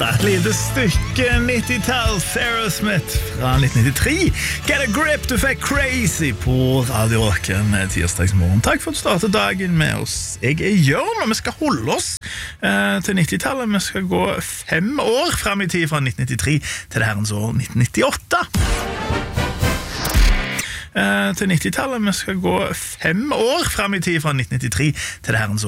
Et lite stykke 90-talls Aerosmith fra 1993. Get a grip, du fikk Crazy på Radio Rock en tirsdagsmorgen. Takk for at du startet dagen med oss. Jeg Jørn, og vi skal holde oss til 90-tallet. Vi skal gå 5 år frem i tid fra 1993 til det herrens år 1998. Til 90-tallet. Vi skal gå 5 år frem i tid fra 1993 til det herrens år